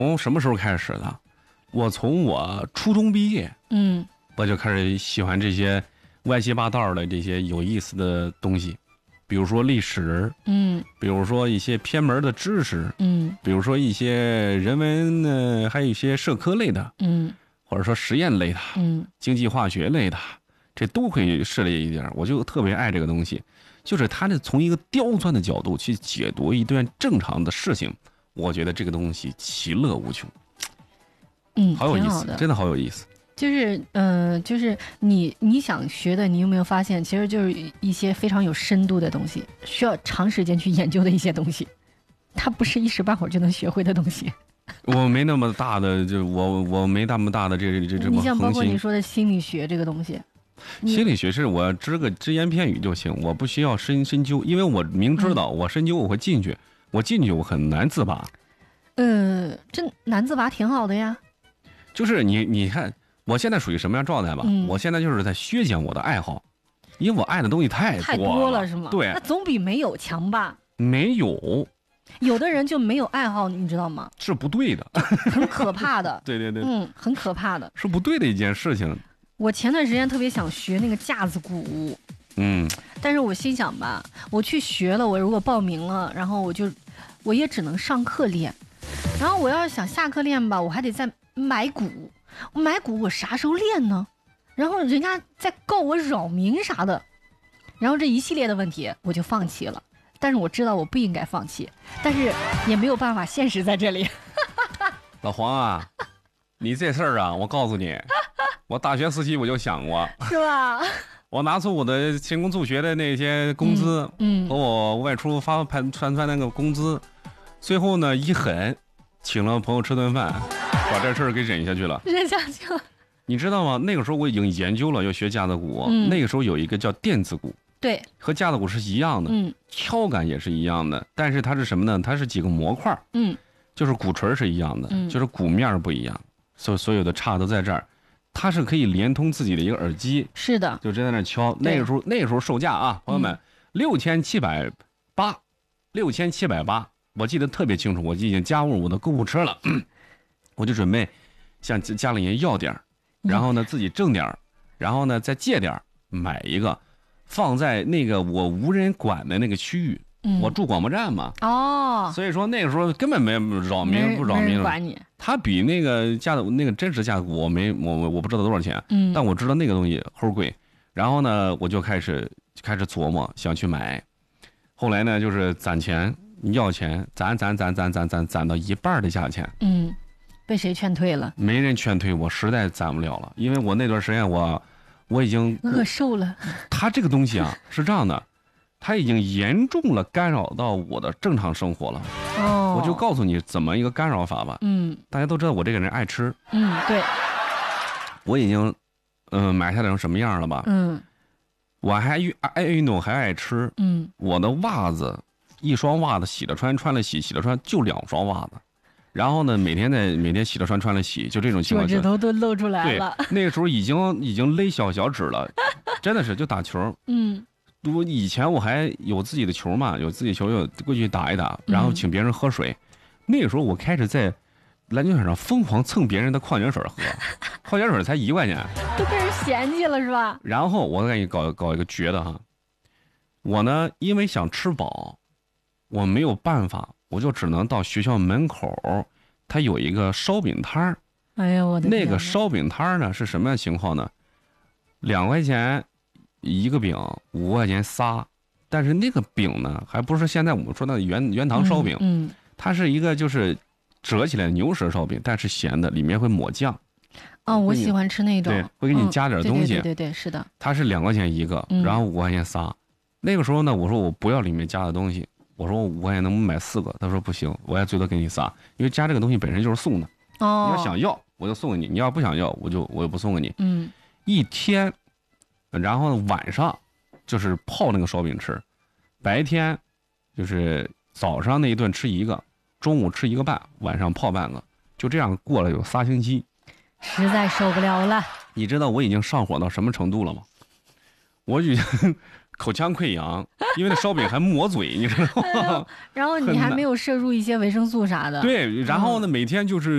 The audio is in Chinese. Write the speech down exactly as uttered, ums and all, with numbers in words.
从什么时候开始的？我从我初中毕业， 嗯， 我就开始喜欢这些歪七八道的这些有意思的东西，比如说历史， 嗯， 比如说一些偏门的知识， 嗯， 比如说一些人文呢，还有一些社科类的， 嗯， 或者说实验类的， 嗯， 经济化学类的，这都会涉猎一点。我就特别爱这个东西，就是他的从一个刁钻的角度去解读一段正常的事情，我觉得这个东西其乐无穷。 嗯， 好有意思， 挺好的， 真的好有意思。 就是嗯、呃，就是你你想学的，你有没有发现，其实就是一些非常有深度的东西，需要长时间去研究的一些东西，它不是一时半会儿就能学会的东西。 我没那么大的，就我我没那么大的这这这么你像包括恒心。 你说的心理学这个东西，你心理学是我知个只言片语就行，我不需要深深究，因为我明知道我深究我会进去，我进去我很难自拔。 呃，这难自拔挺好的呀。 就是你你看，我现在属于什么样状态吧？ 嗯我现在就是在削减我的爱好，因为我爱的东西太多太多了是吗？ 对那，总比没有强吧？ 没有有的人就没有爱好，你知道吗？ 是不对的。 很可怕的。 对对对， 嗯，很可怕的。 是不对的一件事情。 我前段时间特别想学那个架子鼓， 嗯， 但是我心想吧，我去学了，我如果报名了，然后我就我也只能上课练，然后我要是想下课练吧，我还得再买鼓，我买鼓我啥时候练呢？然后人家再告我扰民啥的，然后这一系列的问题我就放弃了。但是我知道我不应该放弃，但是也没有办法，现实在这里。 老黄啊，你这事儿啊，我告诉你，我大学时期我就想过， 是吧？ 我拿出我的勤工助学的那些工资， 嗯， 和我外出发盘传传那个工资，最后呢一狠，请了朋友吃顿饭，把这事儿给忍下去了。 忍下去了。 你知道吗？那个时候我已经研究了要学架子鼓， 嗯那个时候有一个叫电子鼓， 对， 和架子鼓是一样的， 嗯敲感也是一样的，但是它是什么呢？它是几个模块， 嗯就是鼓槌是一样的， 嗯就是鼓面不一样，所所有的差都在这儿。它是可以连通自己的一个耳机， 是的， 就真在那儿敲。 对那个时候，那个时候售价啊，朋友们，六千七百八，六千七百八，我记得特别清楚，我已经加入我的购物车了，我就准备向家里人要点儿，然后呢自己挣点儿，然后呢再借点儿买一个，放在那个我无人管的那个区域。 嗯， 我住广播站嘛， 哦， 所以说那个时候根本没扰没人民不扰民没人，管你。 它比那个架子那个真实架子鼓我没我我我不知道多少钱， 嗯， 但我知道那个东西齁贵。然后呢，我就开始开始琢磨想去买，后来呢就是攒钱要钱，攒攒攒攒攒攒攒到一半的价钱， 嗯，被谁劝退了？ 没人劝退我，实在攒不了了，因为我那段时间我我已经饿瘦了。 它这个东西啊是这样的。它已经严重了干扰到我的正常生活了， 哦， 我就告诉你怎么一个干扰法吧。 嗯大家都知道我这个人爱吃， 嗯，对， 我已经，嗯、买下来成什么样了吧？ 嗯我还运爱运动，还爱吃。 嗯， 我的袜子，一双袜子洗了穿，穿了洗，洗了穿，就两双袜子。然后呢，每天在每天洗了穿，穿了洗，就这种情脚趾况下。 头都露出来对了。， 那个时候已经已经勒小脚趾了，真的是就打球。 嗯我以前我还有自己的球嘛，有自己球，有过去打一打，然后请别人喝水。那个时候我开始在篮球场上疯狂蹭别人的矿泉水喝，矿泉水才一块钱。 都被人嫌弃了是吧？ 然后我给你搞搞一个绝的哈，我呢因为想吃饱，我没有办法，我就只能到学校门口，它有一个烧饼摊儿。 哎呀，我的天哪那个烧饼摊儿呢是什么样的情况呢？两块钱一个饼，五块钱仨，但是那个饼呢，还不是现在我们说的原原糖烧饼， 嗯，嗯它是一个就是折起来的牛舌烧饼，但是咸的，里面会抹酱。 哦，我会给你喜欢吃那种， 对会给你加点嗯东西对对对对对，是的， 它是两块钱一个， 嗯然后五块钱仨。那个时候呢，我说我不要里面加的东西，我说我五块钱能不能买四个？他说不行，我要最多给你仨，因为加这个东西本身就是送的。 哦， 你要想要，我就送给你；你要不想要，我就我就不送给你。 嗯一天，然后晚上就是泡那个烧饼吃，白天就是早上那一顿吃一个，中午吃一个半，晚上泡半个，就这样过了有仨星期。 实在受不了了。 你知道我已经上火到什么程度了吗？我已经口腔溃疡，因为那烧饼还磨嘴，你知道吗？ 然后你还没有摄入一些维生素啥的。 对，然后呢，每天就是。